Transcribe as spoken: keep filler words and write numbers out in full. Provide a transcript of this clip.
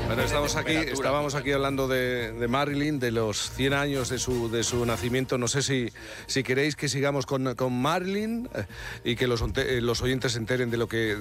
Bueno, estamos aquí, estábamos aquí hablando de, de Marilyn, de los cien años de su, de su nacimiento. No sé si, si queréis que sigamos con, con Marilyn eh, y que los, los oyentes se enteren de lo que...